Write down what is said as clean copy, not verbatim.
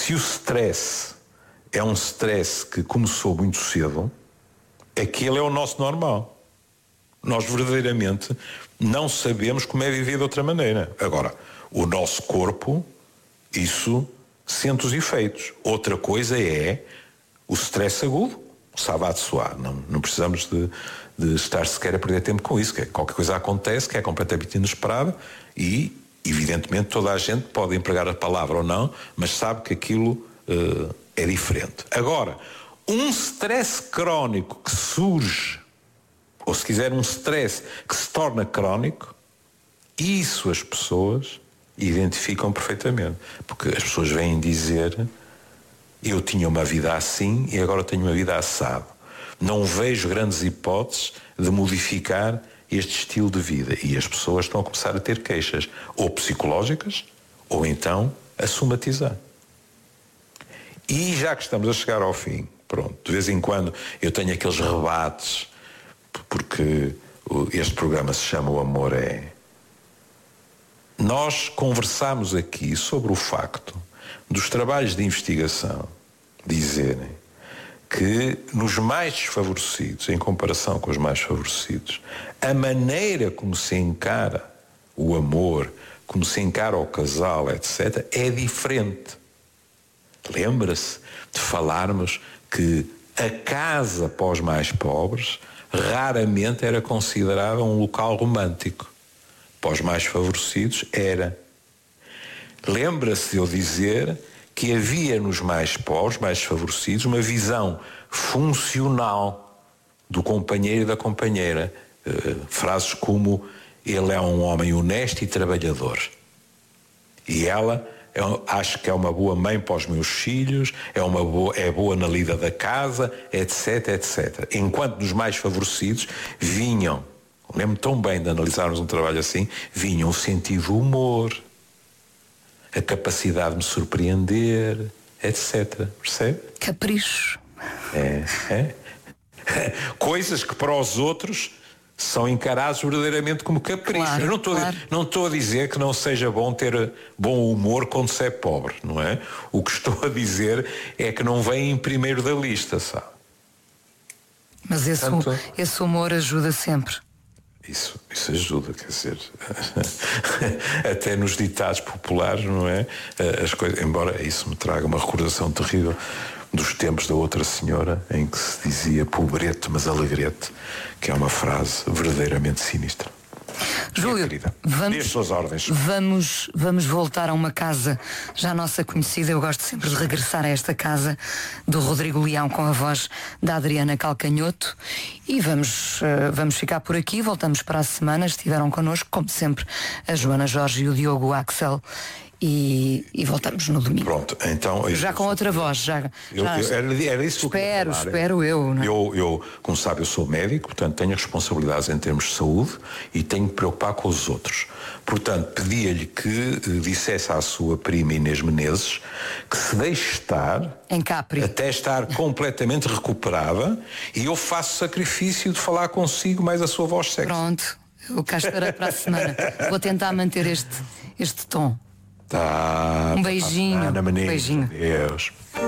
se o stress é um stress que começou muito cedo, aquele é o nosso normal. Nós verdadeiramente não sabemos como é viver de outra maneira. Agora, o nosso corpo, isso sente os efeitos. Outra coisa é o stress agudo, o savate soir. Não precisamos de estar sequer a perder tempo com isso, que qualquer coisa acontece que é completamente inesperada e, evidentemente, toda a gente pode empregar a palavra ou não, mas sabe que aquilo é diferente. Agora, um stress crónico que surge, ou se quiser um stress que se torna crónico, isso as pessoas identificam perfeitamente. Porque as pessoas vêm dizer: eu tinha uma vida assim e agora tenho uma vida assado. Não vejo grandes hipóteses de modificar este estilo de vida. E as pessoas estão a começar a ter queixas, ou psicológicas, ou então a somatizar. E já que estamos a chegar ao fim, pronto, de vez em quando eu tenho aqueles rebates, porque este programa se chama O Amor É. Nós conversamos aqui sobre o facto dos trabalhos de investigação dizerem que nos mais desfavorecidos, em comparação com os mais favorecidos, a maneira como se encara o amor, como se encara o casal, etc., é diferente. Lembra-se de falarmos que a casa para os mais pobres raramente era considerada um local romântico. Para os mais favorecidos era. Lembra-se de eu dizer que havia nos mais pobres, mais desfavorecidos, uma visão funcional do companheiro e da companheira. Frases como: ele é um homem honesto e trabalhador. E ela: acho que é uma boa mãe para os meus filhos, é boa na lida da casa, etc, etc. Enquanto nos mais favorecidos vinham, lembro-me tão bem de analisarmos um trabalho assim, vinham o sentido do humor, a capacidade de me surpreender, etc. Percebe? Capricho. Coisas que para os outros são encarados verdadeiramente como capricho. Claro, Eu não estou a dizer que não seja bom ter bom humor quando se é pobre, não é? O que estou a dizer é que não vem em primeiro da lista, sabe? Mas esse humor ajuda sempre. Isso ajuda, quer dizer, até nos ditados populares, não é? As coisas, embora isso me traga uma recordação terrível dos tempos da outra senhora, em que se dizia pobrete, mas alegrete, que é uma frase verdadeiramente sinistra. Júlio, vamos voltar a uma casa já nossa conhecida. Eu gosto sempre de regressar a esta casa do Rodrigo Leão com a voz da Adriana Calcanhoto. E vamos ficar por aqui. Voltamos para a semana. Estiveram connosco, como sempre, a Joana Jorge e o Diogo Axel. E voltamos no domingo. Pronto, então... Já com outra voz. Era isso que eu espero eu. Não é? Eu, como sabe, eu sou médico, portanto tenho responsabilidades em termos de saúde e tenho que preocupar com os outros. Portanto, pedia-lhe que dissesse à sua prima Inês Menezes que se deixe estar em Capri até estar completamente recuperada, e eu faço o sacrifício de falar consigo mais a sua voz sexy. Pronto, eu cá estarei para a semana. Vou tentar manter este tom. Tá. Um beijinho. Um beijinho. Deus.